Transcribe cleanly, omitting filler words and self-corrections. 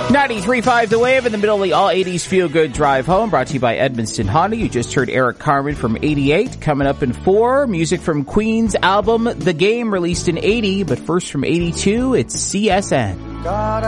93.5 The Wave in the middle of the All-80s Feel-Good Drive Home, brought to you by Edmonston Honda. You just heard Eric Carmen from 88. Coming up in 4, music from Queen's album The Game, released in 80. But first from 82, it's CSN. God,